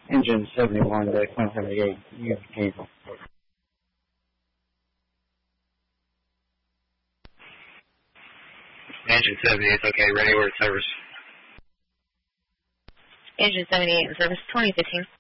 Engine 71 to 178, you cancel. Engine 78, okay, ready, we're at service. Engine 78 in service, 2015.